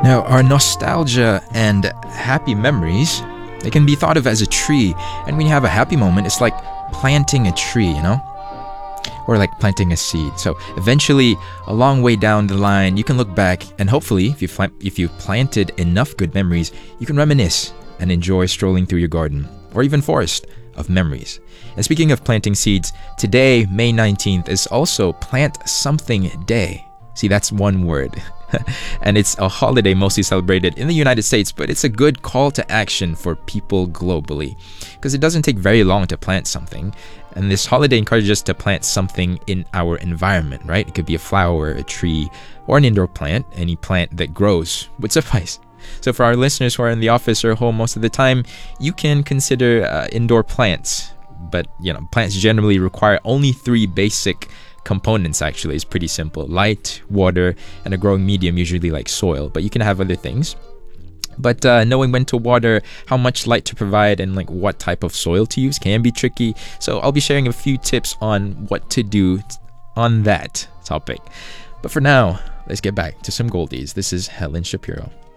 Now, our nostalgia and happy memories, they can be thought of as a tree. And when you have a happy moment, it's like planting a tree, or like planting a seed. So eventually, a long way down the line, you can look back and hopefully, if you planted enough good memories, you can reminisce and enjoy strolling through your garden or even forest of memories. And speaking of planting seeds, today, May 19th, is also Plant Something Day. See, that's one word. And it's a holiday mostly celebrated in the United States, but it's a good call to action for people globally because it doesn't take very long to plant something. And this holiday encourages us to plant something in our environment, right? It could be a flower, a tree, or an indoor plant. Any plant that grows would suffice. So for our listeners who are in the office or home most of the time, you can consider indoor plants. But, plants generally require only 3 basic components. Actually, it's pretty simple: light, water, and a growing medium, usually like soil, but you can have other things. But knowing when to water, how much light to provide, and like what type of soil to use can be tricky. So I'll be sharing a few tips on what to do on that topic. But for now, let's get back to some goldies. This is Helen Shapiro.